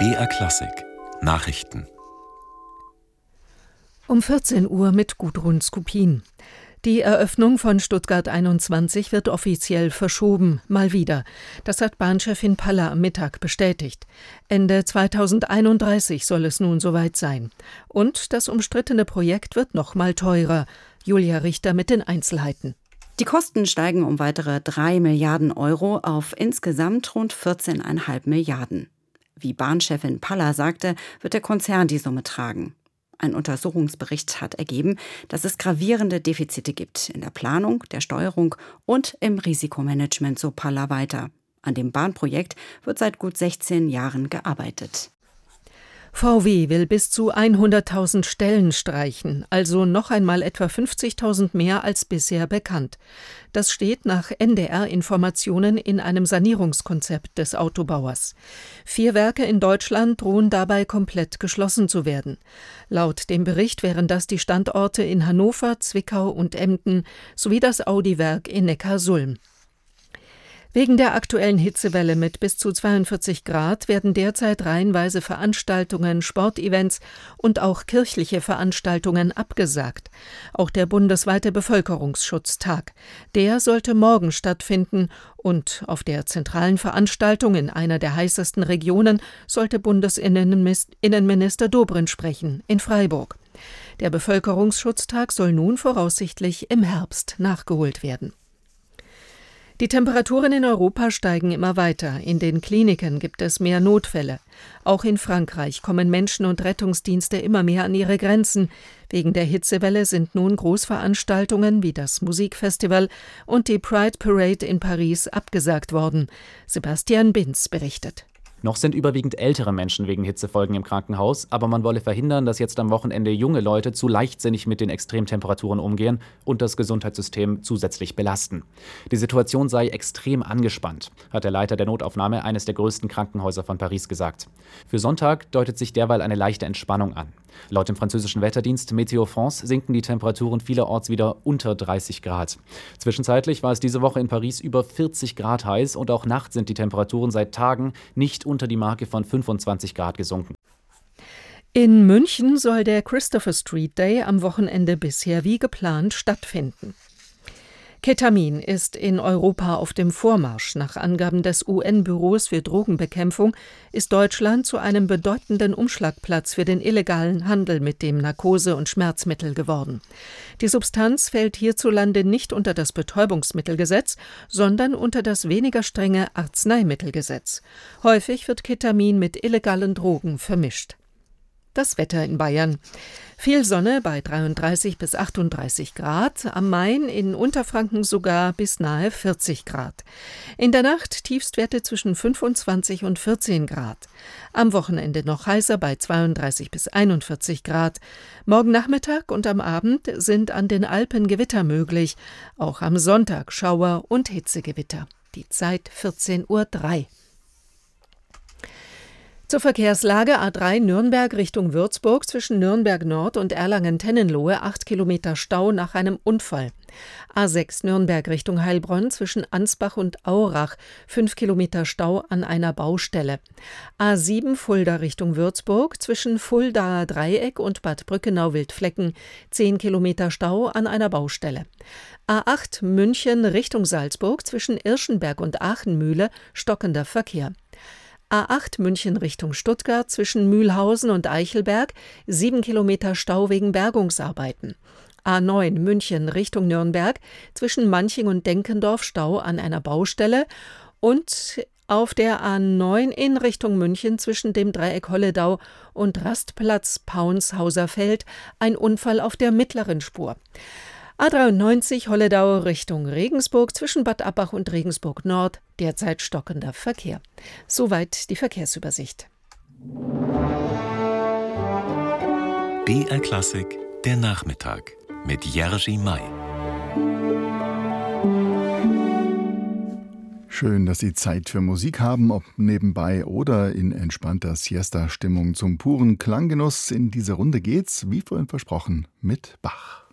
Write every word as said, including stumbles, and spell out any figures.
B R Klassik Nachrichten. Um vierzehn Uhr mit Gudrun Skupin. Die Eröffnung von Stuttgart einundzwanzig wird offiziell verschoben, mal wieder. Das hat Bahnchefin Paller am Mittag bestätigt. Ende zweitausendeinunddreißig soll es nun soweit sein. Und das umstrittene Projekt wird noch mal teurer. Julia Richter mit den Einzelheiten. Die Kosten steigen um weitere drei Milliarden Euro auf insgesamt rund vierzehn Komma fünf Milliarden. Wie Bahnchefin Paller sagte, wird der Konzern die Summe tragen. Ein Untersuchungsbericht hat ergeben, dass es gravierende Defizite gibt in der Planung, der Steuerung und im Risikomanagement, so Paller weiter. An dem Bahnprojekt wird seit gut sechzehn Jahren gearbeitet. V W will bis zu hunderttausend Stellen streichen, also noch einmal etwa fünfzigtausend mehr als bisher bekannt. Das steht nach N D R-Informationen in einem Sanierungskonzept des Autobauers. Vier Werke in Deutschland drohen dabei komplett geschlossen zu werden. Laut dem Bericht wären das die Standorte in Hannover, Zwickau und Emden sowie das Audi-Werk in Neckarsulm. Wegen der aktuellen Hitzewelle mit bis zu zweiundvierzig Grad werden derzeit reihenweise Veranstaltungen, Sportevents und auch kirchliche Veranstaltungen abgesagt. Auch der bundesweite Bevölkerungsschutztag. Der sollte morgen stattfinden und auf der zentralen Veranstaltung in einer der heißesten Regionen sollte Bundesinnenminister Dobrindt sprechen, in Freiburg. Der Bevölkerungsschutztag soll nun voraussichtlich im Herbst nachgeholt werden. Die Temperaturen in Europa steigen immer weiter. In den Kliniken gibt es mehr Notfälle. Auch in Frankreich kommen Menschen und Rettungsdienste immer mehr an ihre Grenzen. Wegen der Hitzewelle sind nun Großveranstaltungen wie das Musikfestival und die Pride Parade in Paris abgesagt worden. Sebastian Binz berichtet. Noch sind überwiegend ältere Menschen wegen Hitzefolgen im Krankenhaus, aber man wolle verhindern, dass jetzt am Wochenende junge Leute zu leichtsinnig mit den Extremtemperaturen umgehen und das Gesundheitssystem zusätzlich belasten. Die Situation sei extrem angespannt, hat der Leiter der Notaufnahme eines der größten Krankenhäuser von Paris gesagt. Für Sonntag deutet sich derweil eine leichte Entspannung an. Laut dem französischen Wetterdienst Météo France sinken die Temperaturen vielerorts wieder unter dreißig Grad. Zwischenzeitlich war es diese Woche in Paris über vierzig Grad heiß und auch nachts sind die Temperaturen seit Tagen nicht unter die Marke von fünfundzwanzig Grad gesunken. In München soll der Christopher Street Day am Wochenende bisher wie geplant stattfinden. Ketamin ist in Europa auf dem Vormarsch. Nach Angaben des U N-Büros für Drogenbekämpfung ist Deutschland zu einem bedeutenden Umschlagplatz für den illegalen Handel mit dem Narkose- und Schmerzmittel geworden. Die Substanz fällt hierzulande nicht unter das Betäubungsmittelgesetz, sondern unter das weniger strenge Arzneimittelgesetz. Häufig wird Ketamin mit illegalen Drogen vermischt. Das Wetter in Bayern. Viel Sonne bei dreiunddreißig bis achtunddreißig Grad, am Main in Unterfranken sogar bis nahe vierzig Grad. In der Nacht Tiefstwerte zwischen fünfundzwanzig und vierzehn Grad. Am Wochenende noch heißer bei zweiunddreißig bis einundvierzig Grad. Morgen Nachmittag und am Abend sind an den Alpen Gewitter möglich. Auch am Sonntag Schauer und Hitzegewitter. Die Zeit vierzehn Uhr drei. Zur Verkehrslage: A drei Nürnberg Richtung Würzburg zwischen Nürnberg Nord und Erlangen-Tennenlohe acht Kilometer Stau nach einem Unfall. A sechs Nürnberg Richtung Heilbronn zwischen Ansbach und Aurach fünf Kilometer Stau an einer Baustelle. A sieben Fulda Richtung Würzburg zwischen Fuldaer Dreieck und Bad Brückenau-Wildflecken zehn Kilometer Stau an einer Baustelle. A acht München Richtung Salzburg zwischen Irschenberg und Aachenmühle stockender Verkehr. A acht München Richtung Stuttgart zwischen Mühlhausen und Eichelberg sieben Kilometer Stau wegen Bergungsarbeiten. A neun München Richtung Nürnberg zwischen Manching und Denkendorf Stau an einer Baustelle und auf der A neun in Richtung München zwischen dem Dreieck Holledau und Rastplatz Paunshauser-Feld ein Unfall auf der mittleren Spur. A dreiundneunzig Holledau Richtung Regensburg zwischen Bad Abbach und Regensburg Nord derzeit stockender Verkehr. Soweit die Verkehrsübersicht. B R Klassik, der Nachmittag mit Jerzy May. Schön, dass Sie Zeit für Musik haben, ob nebenbei oder in entspannter Siesta-Stimmung zum puren Klanggenuss. In diese Runde geht's, wie vorhin versprochen, mit Bach.